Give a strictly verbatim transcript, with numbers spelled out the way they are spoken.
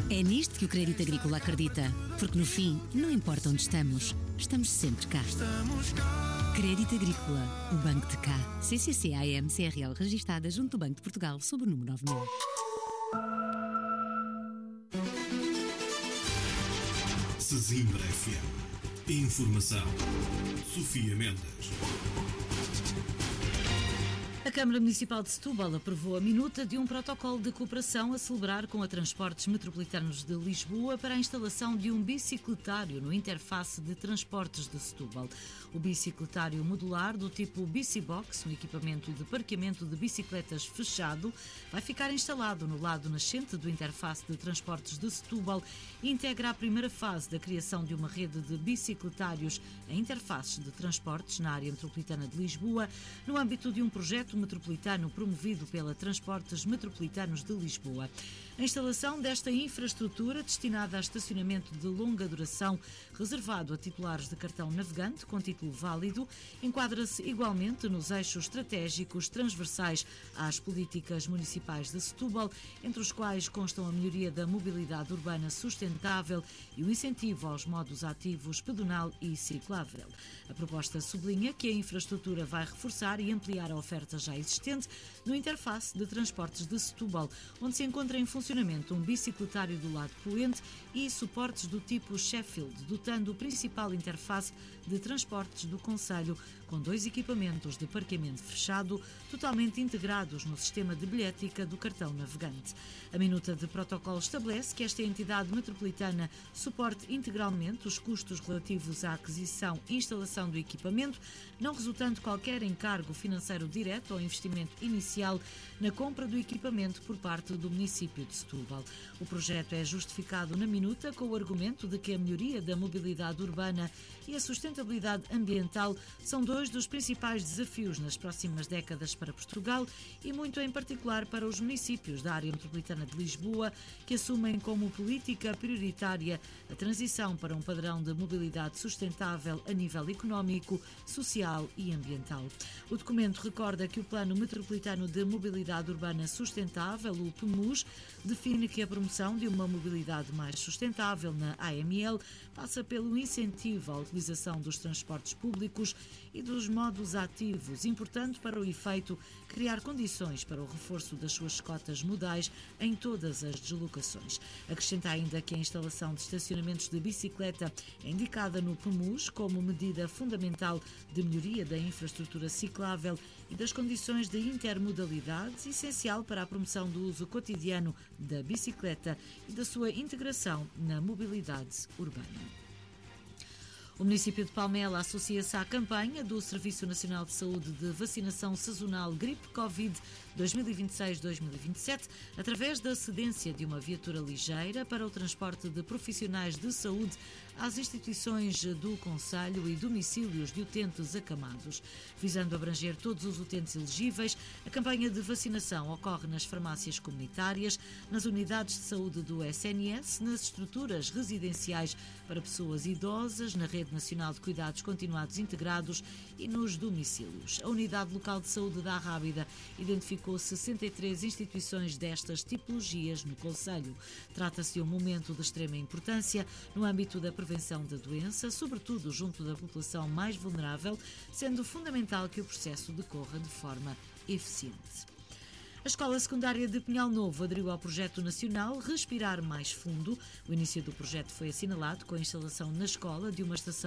É nisto que o Crédito Agrícola acredita, porque no fim, não importa onde estamos, estamos sempre cá. Crédito Agrícola, o Banco de cá. C C C A M C R L registada junto do Banco de Portugal sob o número nove mil. Sesimbra F M. Informação. Sofia Mendes. A Câmara Municipal de Setúbal aprovou a minuta de um protocolo de cooperação a celebrar com a Transportes Metropolitanos de Lisboa para a instalação de um bicicletário no interface de transportes de Setúbal. O bicicletário modular do tipo Bicibox, um equipamento de parqueamento de bicicletas fechado, vai ficar instalado no lado nascente do interface de transportes de Setúbal e integra a primeira fase da criação de uma rede de bicicletários em interfaces de transportes na área metropolitana de Lisboa, no âmbito de um projeto metropolitano promovido pela Transportes Metropolitanos de Lisboa. A instalação desta infraestrutura, destinada a estacionamento de longa duração, reservado a titulares de cartão navegante com título válido, enquadra-se igualmente nos eixos estratégicos transversais às políticas municipais de Setúbal, entre os quais constam a melhoria da mobilidade urbana sustentável e o incentivo aos modos ativos pedonal e ciclável. A proposta sublinha que a infraestrutura vai reforçar e ampliar a oferta já existente no interface de transportes de Setúbal, onde se encontra em funcionamento um bicicletário do lado poente e suportes do tipo Sheffield, dotando o principal interface de transportes do concelho, com dois equipamentos de parqueamento fechado, totalmente integrados no sistema de bilhética do cartão navegante. A minuta de protocolo estabelece que esta entidade metropolitana suporte integralmente os custos relativos à aquisição e instalação do equipamento, não resultando qualquer encargo financeiro direto ou investimento inicial na compra do equipamento por parte do município de Setúbal. O projeto é justificado na minuta com o argumento de que a melhoria da mobilidade urbana e a sustentabilidade ambiental são dois dos principais desafios nas próximas décadas para Portugal e muito em particular para os municípios da área metropolitana de Lisboa, que assumem como política prioritária a transição para um padrão de mobilidade sustentável a nível económico, social e ambiental. O documento recorda que o Plano Metropolitano de Mobilidade Urbana Sustentável, o P M U S, define que a promoção de uma mobilidade mais sustentável na A M L passa pelo incentivo à utilização dos transportes públicos e dos modos ativos, importante para o efeito criar condições para o reforço das suas cotas modais em todas as deslocações. Acrescenta ainda que a instalação de estacionamentos de bicicleta é indicada no P M U S como medida fundamental de melhoria da infraestrutura ciclável e das condições de intermodalidade, essencial para a promoção do uso cotidiano da bicicleta e da sua integração na mobilidade urbana. O município de Palmela associa-se à campanha do Serviço Nacional de Saúde de Vacinação Sazonal Gripe Covid dois mil e vinte e seis dois mil e vinte e sete, através da cedência de uma viatura ligeira para o transporte de profissionais de saúde às instituições do concelho e domicílios de utentes acamados. Visando abranger todos os utentes elegíveis, a campanha de vacinação ocorre nas farmácias comunitárias, nas unidades de saúde do S N S, nas estruturas residenciais para pessoas idosas, na Rede Nacional de Cuidados Continuados Integrados e nos domicílios. A Unidade Local de Saúde da Arrábida identificou sessenta e três instituições destas tipologias no concelho. Trata-se de um momento de extrema importância no âmbito da prevenção da doença, sobretudo junto da população mais vulnerável, sendo fundamental que o processo decorra de forma eficiente. A Escola Secundária de Pinhal Novo aderiu ao projeto nacional Respirar Mais Fundo. O início do projeto foi assinalado com a instalação na escola de uma estação